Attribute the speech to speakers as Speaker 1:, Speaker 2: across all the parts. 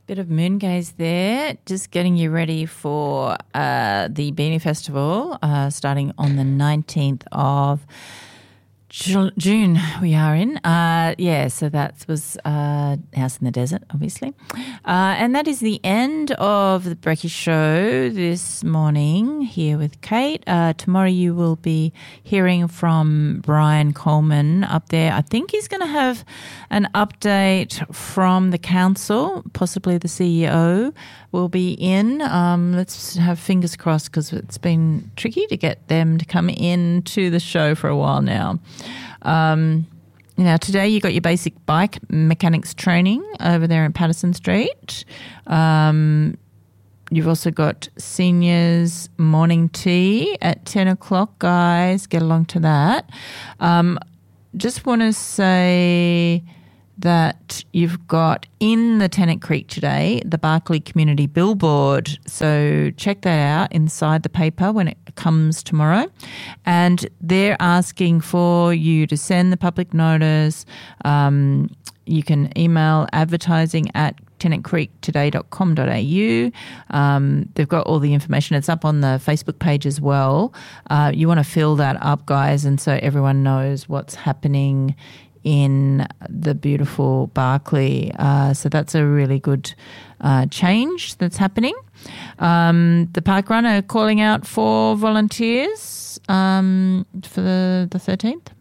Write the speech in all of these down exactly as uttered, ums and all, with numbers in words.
Speaker 1: Bit of moon gaze there, just getting you ready for uh, the Beanie Festival uh, starting on the nineteenth of June we are in. Uh, yeah, so that was uh, House in the Desert, obviously. Uh, and that is the end of the Brekkie Show this morning here with Kate. Uh, tomorrow you will be hearing from Brian Coleman up there. I think he's going to have an update from the council, possibly the C E O will be in. Um, let's have fingers crossed because it's been tricky to get them to come in to the show for a while now. Um, now, today you got your basic bike mechanics training over there in Patterson Street. Um, you've also got seniors morning tea at ten o'clock, guys. Get along to that. Um, just want to say that you've got in the Tennant Creek today the Barkly Community Billboard. So check that out inside the paper when it comes tomorrow. And they're asking for you to send the public notice. Um, you can email advertising at tennant creek today dot com dot a u. Um, they've got all the information. It's up on the Facebook page as well. Uh, you want to fill that up, guys, and so everyone knows what's happening in the beautiful Barkly. Uh, so that's a really good uh, change that's happening. Um, the park run are calling out for volunteers um, for the, the thirteenth.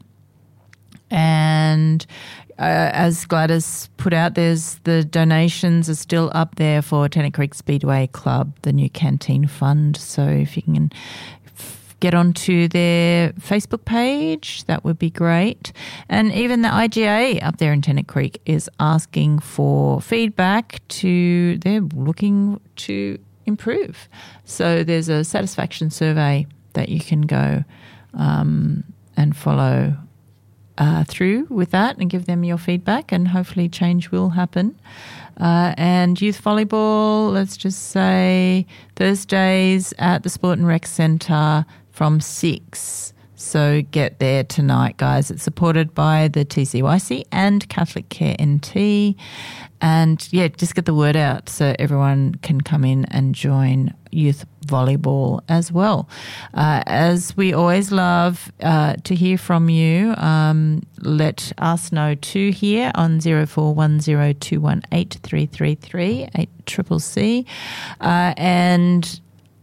Speaker 1: And uh, as Gladys put out, there's the donations are still up there for Tennant Creek Speedway Club, the new canteen fund. So if you can get onto their Facebook page, that would be great. And even the I G A up there in Tennant Creek is asking for feedback to, they're looking to improve. So there's a satisfaction survey that you can go um, and follow uh, through with that and give them your feedback, and hopefully change will happen. Uh, and youth volleyball, let's just say Thursdays at the Sport and Rec Centre from six. So get there tonight, guys. It's supported by the T C Y C and Catholic Care N T. And, yeah, just get the word out so everyone can come in and join youth volleyball as well. Uh, as we always love uh, to hear from you, um, let us know too here on zero four one zero two one eight three three three, eight triple C. Uh, and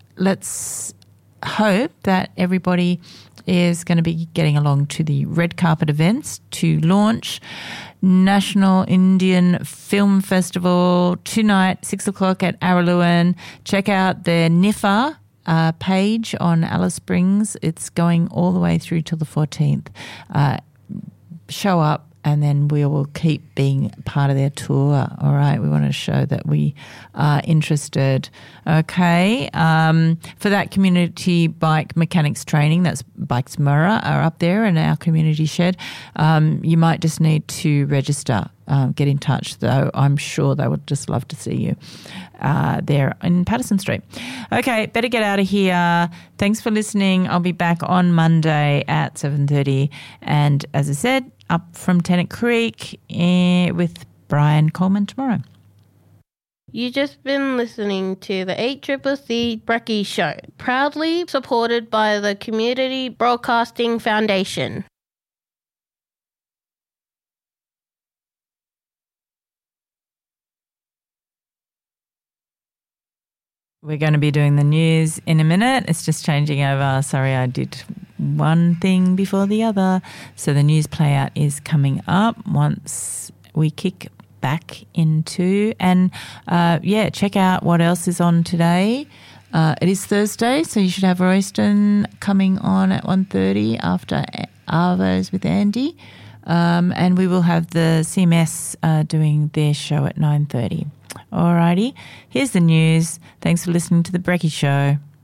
Speaker 1: let's hope that everybody is going to be getting along to the red carpet events to launch National Indian Film Festival tonight, six o'clock at Araluen. Check out their N I F A uh, page on Alice Springs. It's going all the way through till the fourteenth. Uh, show up, and then we will keep being part of their tour. All right, we want to show that we are interested. Okay, um, for that community bike mechanics training, that's Bikes Mirror are up there in our community shed. Um, you might just need to register. Um, get in touch, though. I'm sure they would just love to see you uh, there in Patterson Street. Okay, better get out of here. Thanks for listening. I'll be back on Monday at seven thirty. And as I said, up from Tennant Creek eh, with Brian Coleman tomorrow.
Speaker 2: You just been listening to the eight C C C Brekkie Show, proudly supported by the Community Broadcasting Foundation.
Speaker 1: We're going to be doing the news in a minute. It's just changing over. Sorry, I did one thing before the other. So the news play out is coming up once we kick back into. And, uh, yeah, check out what else is on today. Uh, it is Thursday, so you should have Royston coming on at one thirty after Arvos with Andy. Um, and we will have the C M S uh, doing their show at nine thirty. Alrighty, here's the news. Thanks for listening to The Brekkie Show.